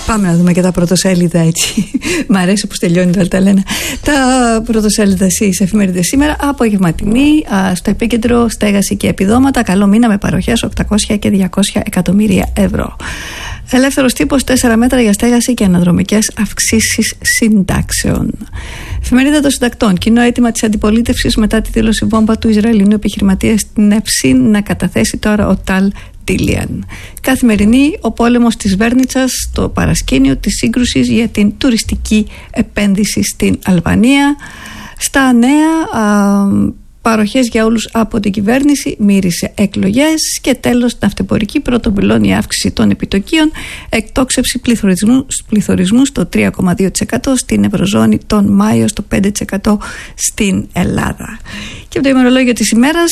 Πάμε να δούμε και τα πρωτοσέλιδα έτσι. Μ' αρέσει που τελειώνει το Αλταλένα. Τα πρωτοσέλιδα στις εφημερίδες σήμερα. Απογευματινή, στο επίκεντρο στέγαση και επιδόματα. Καλό μήνα με παροχές 800 και 200 εκατομμύρια ευρώ. Ελεύθερος τύπος, 4 μέτρα για στέγαση και αναδρομικές αυξήσεις συντάξεων. Εφημερίδα των Συντακτών. Κοινό αίτημα της αντιπολίτευσης μετά τη δήλωση βόμβα του Ισραηλινού επιχειρηματία στην Ευσύν να καταθέσει τώρα ο Ταλ Τίλιαν. Καθημερινή, ο πόλεμος της Βέρνιτσας στο παρασκήνιο της σύγκρουσης για την τουριστική επένδυση στην Αλβανία. Στα νέα, παροχές για όλους από την κυβέρνηση, μύρισε εκλογές και τέλος ναυτεμπορική, πρώτο πυλώνει αύξηση των επιτοκίων, εκτόξευση πληθωρισμού στο 3,2% στην Ευρωζώνη τον Μάιο, στο 5% στην Ελλάδα. Και από το ημερολόγιο της ημέρας,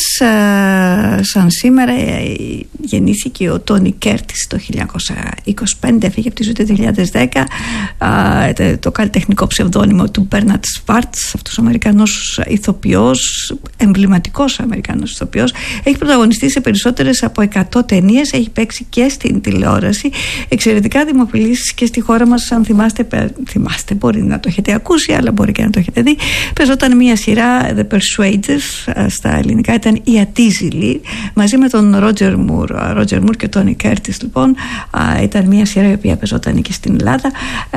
σαν σήμερα γεννήθηκε ο Τόνι Κέρτις το 1925, έφυγε από τη ζωή το 2010, το καλλιτεχνικό ψευδόνυμο του Μπέρναρτ Σβάρτς, αυτός ο Αμερικανός ηθοποιός, εμβληματικός Αμερικανός ηθοποιός, έχει πρωταγωνιστεί σε περισσότερες από 100 ταινίες, έχει παίξει και στην τηλεόραση, εξαιρετικά δημοφιλής και στη χώρα μας. Αν θυμάστε, μπορεί να το έχετε ακούσει, αλλά μπορεί και να το έχετε δει. Παίζονταν μια σειρά, The Persuaders, στα ελληνικά ήταν η Ατίζηλη, μαζί με τον Ρότζερ Μουρ και τον Τόνι Κέρτις. Λοιπόν, ήταν μια σειρά η οποία παίζονταν και στην Ελλάδα.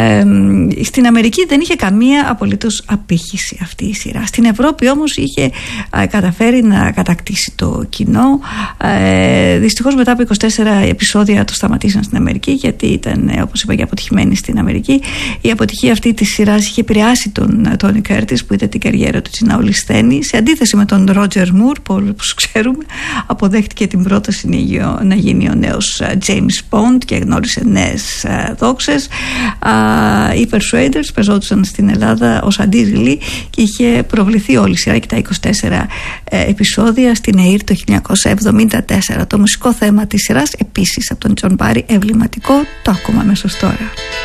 Στην Αμερική δεν είχε καμία απολύτως απήχηση αυτή η σειρά. Στην Ευρώπη όμως είχε καταφέρει να κατακτήσει το κοινό. Δυστυχώς μετά από 24 επεισόδια το σταματήσαν στην Αμερική, γιατί ήταν, όπως είπα, και αποτυχημένη στην Αμερική. Η αποτυχία αυτή της σειράς είχε επηρεάσει τον Τόνι Κέρτις, που είδε την καριέρα του να ολισθαίνει. Σε αντίθεση με τον Ρότζερ Μουρ, που όπως ξέρουμε αποδέχτηκε την πρόταση να γίνει ο νέος James Bond και γνώρισε νέες δόξες. Οι Persuaders παίζονταν στην Ελλάδα ως αντίζηλοι και είχε προβληθεί όλη η σειρά και τα 24 επεισόδια στην ΕΙΡ το 1974. Το μουσικό θέμα της σειράς, επίσης από τον Τζον Μπάρι, εμβληματικό, το ακούμε αμέσως τώρα.